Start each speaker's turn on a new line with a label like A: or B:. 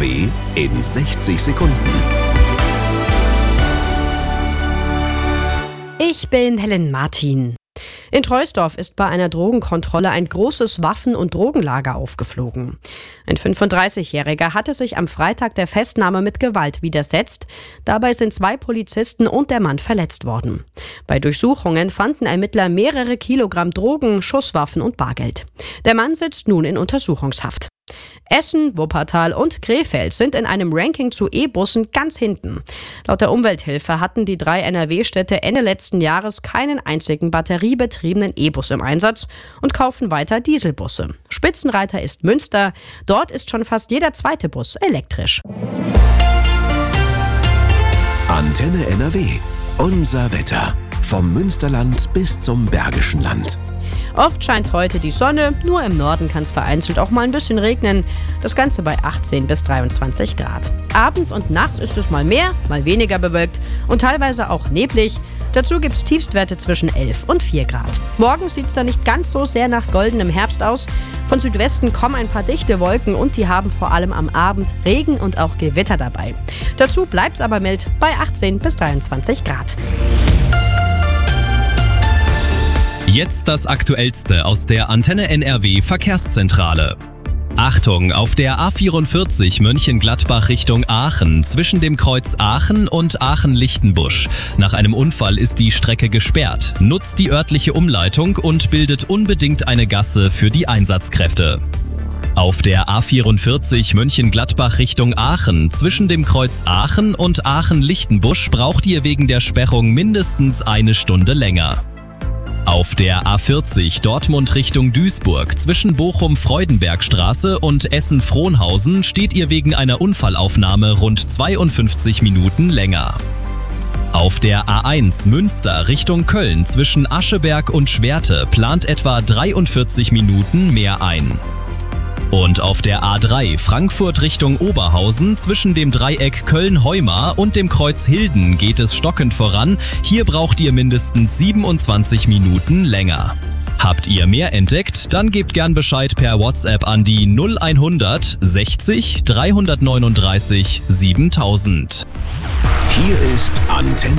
A: NRW in 60 Sekunden.
B: Ich bin Helen Martin. In Troisdorf ist bei einer Drogenkontrolle ein großes Waffen- und Drogenlager aufgeflogen. Ein 35-Jähriger hatte sich am Freitag der Festnahme mit Gewalt widersetzt. Dabei sind 2 Polizisten und der Mann verletzt worden. Bei Durchsuchungen fanden Ermittler mehrere Kilogramm Drogen, Schusswaffen und Bargeld. Der Mann sitzt nun in Untersuchungshaft. Essen, Wuppertal und Krefeld sind in einem Ranking zu E-Bussen ganz hinten. Laut der Umwelthilfe hatten die 3 NRW-Städte Ende letzten Jahres keinen einzigen batteriebetriebenen E-Bus im Einsatz und kaufen weiter Dieselbusse. Spitzenreiter ist Münster. Dort ist schon fast jeder zweite Bus elektrisch.
A: Antenne NRW. Unser Wetter. Vom Münsterland bis zum Bergischen Land.
B: Oft scheint heute die Sonne, nur im Norden kann es vereinzelt auch mal ein bisschen regnen. Das Ganze bei 18 bis 23 Grad. Abends und nachts ist es mal mehr, mal weniger bewölkt und teilweise auch neblig. Dazu gibt es Tiefstwerte zwischen 11 und 4 Grad. Morgen sieht es dann nicht ganz so sehr nach goldenem Herbst aus. Von Südwesten kommen ein paar dichte Wolken und die haben vor allem am Abend Regen und auch Gewitter dabei. Dazu bleibt es aber mild bei 18 bis 23 Grad.
C: Jetzt das Aktuellste aus der Antenne NRW Verkehrszentrale. Achtung, auf der A44 Mönchengladbach Richtung Aachen zwischen dem Kreuz Aachen und Aachen-Lichtenbusch. Nach einem Unfall ist die Strecke gesperrt. Nutzt die örtliche Umleitung und bildet unbedingt eine Gasse für die Einsatzkräfte. Auf der A44 Mönchengladbach Richtung Aachen zwischen dem Kreuz Aachen und Aachen-Lichtenbusch braucht ihr wegen der Sperrung mindestens eine Stunde länger. Auf der A40 Dortmund Richtung Duisburg zwischen Bochum-Freudenbergstraße und Essen-Frohnhausen steht ihr wegen einer Unfallaufnahme rund 52 Minuten länger. Auf der A1 Münster Richtung Köln zwischen Ascheberg und Schwerte plant etwa 43 Minuten mehr ein. Und auf der A3 Frankfurt Richtung Oberhausen zwischen dem Dreieck Köln-Heumar und dem Kreuz Hilden geht es stockend voran. Hier braucht ihr mindestens 27 Minuten länger. Habt ihr mehr entdeckt? Dann gebt gern Bescheid per WhatsApp an die 0100 60 339 7000.
A: Hier ist Antenne